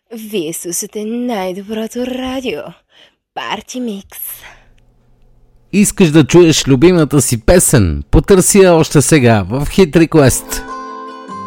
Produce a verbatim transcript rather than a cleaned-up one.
Вие слушате най-доброто радио. Парти Микс. Искаш да чуеш любимата си песен? Потърси я още сега в Hit Request.